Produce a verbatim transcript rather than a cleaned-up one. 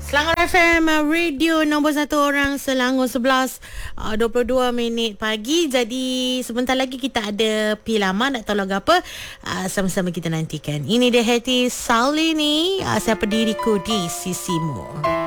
Selangor F M, uh, radio nombor satu orang Selangor. Sebelas uh, dua puluh dua minit pagi. Jadi sebentar lagi kita ada Pilaman, tak tahu lagu apa. uh, Sama-sama kita nantikan. Ini dia Heti Salini, uh, Siapa Diriku di Sisimu.